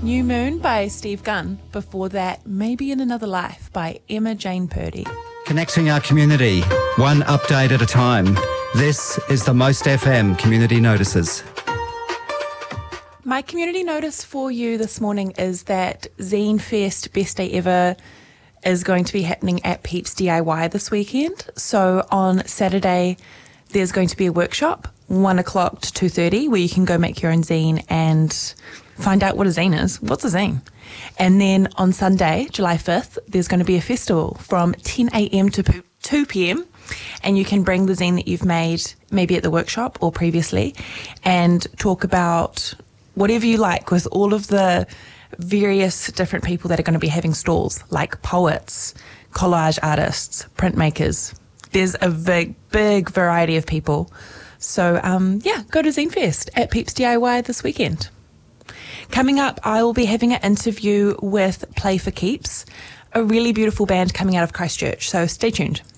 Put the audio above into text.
New Moon by Steve Gunn. Before that, Maybe in Another Life by Emma Jane Purdy. Connecting our community, one update at a time. This is the Most FM Community Notices. My community notice for you this morning is that Zine Fest Best Day Ever is going to be happening at Peeps DIY this weekend. So on Saturday, there's going to be a workshop, 1 o'clock to 2:30, where you can go make your own zine and find out what a zine is. What's a zine? And then on Sunday, July 5th, there's going to be a festival from 10 a.m. to 2 p.m. And you can bring the zine that you've made, maybe at the workshop or previously, and talk about whatever you like with all of the various different people that are going to be having stalls, like poets, collage artists, printmakers. There's a big variety of people. So, go to Zine Fest at Peeps DIY this weekend. Coming up, I will be having an interview with Play for Keeps, a really beautiful band coming out of Christchurch, so stay tuned.